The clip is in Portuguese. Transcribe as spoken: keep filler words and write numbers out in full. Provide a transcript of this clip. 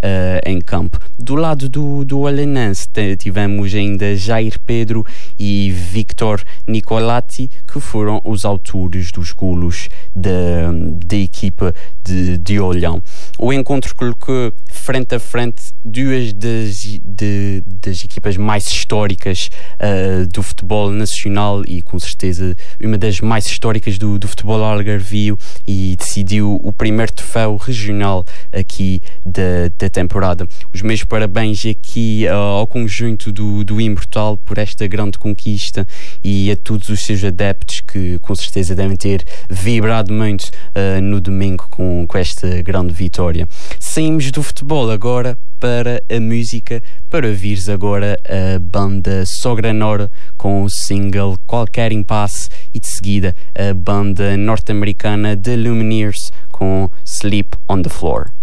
uh, em campo. Do lado do, do Olhanense tivemos ainda Jair Pedro e Victor Nicolati, que foram os autores dos golos da, da equipa de, de Olhão. O encontro colocou frente a frente duas das, de, das equipas mais históricas uh, do futebol nacional e com certeza uma das mais históricas do, do futebol algarvio, e decidiu o primeiro troféu regional aqui da, da temporada. Os meus parabéns aqui uh, ao conjunto do, do Imortal por esta grande conquista e a todos os seus adeptos que com certeza devem ter vibrado muito uh, no domingo com, com esta grande vitória. Saímos do futebol agora para a música, para vires agora a banda Sogra Nora com o single Qualquer Impasse e de seguida a banda norte-americana The Lumineers com Sleep on the Floor.